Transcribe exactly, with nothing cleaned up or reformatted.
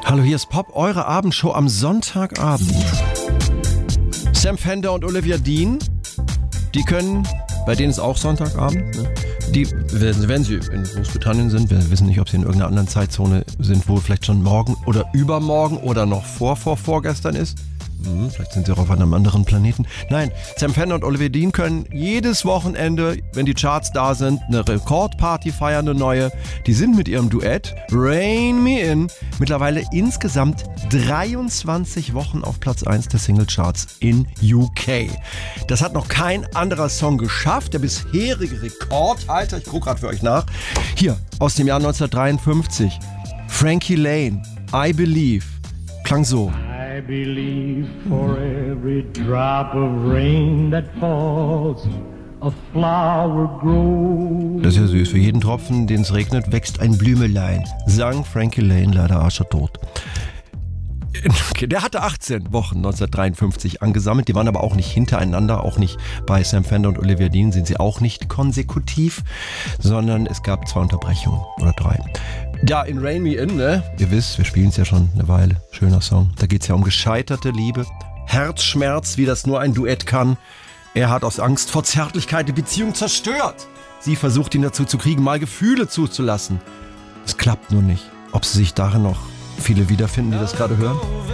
Hallo, hier ist Pop, eure Abendshow am Sonntagabend. Sam Fender und Olivia Dean, die können, bei denen ist auch Sonntagabend, ne? Die, wenn, wenn sie in Großbritannien sind, wir wissen nicht, ob sie in irgendeiner anderen Zeitzone sind, wo vielleicht schon morgen oder übermorgen oder noch vor, vor, vorgestern ist. Hm, vielleicht sind sie auch auf einem anderen Planeten. Nein, Sam Fender und Olivia Dean können jedes Wochenende, wenn die Charts da sind, eine Rekordparty feiern, eine neue. Die sind mit ihrem Duett Rain Me In mittlerweile insgesamt dreiundzwanzig Wochen auf Platz eins der Singlecharts in U K. Das hat noch kein anderer Song geschafft. Der bisherige Rekordhalter, ich gucke gerade für euch nach, hier aus dem Jahr neunzehnhundertdreiundfünfzig. Frankie Lane, I Believe, klang so. I believe for every drop of rain that falls, a flower grows. Das ist ja süß. Für jeden Tropfen, den es regnet, wächst ein Blümelein. Sang Frankie Lane, leider arschertot. Okay, der hatte achtzehn Wochen neunzehnhundertdreiundfünfzig angesammelt. Die waren aber auch nicht hintereinander, auch nicht bei Sam Fender und Olivia Dean sind sie auch nicht konsekutiv, sondern es gab zwei Unterbrechungen oder drei. Ja, in Rain Me In, ne? Ihr wisst, wir spielen es ja schon eine Weile. Schöner Song. Da geht es ja um gescheiterte Liebe. Herzschmerz, wie das nur ein Duett kann. Er hat aus Angst vor Zärtlichkeit die Beziehung zerstört. Sie versucht ihn dazu zu kriegen, mal Gefühle zuzulassen. Es klappt nur nicht. Ob sie sich darin noch viele wiederfinden, die das gerade hören?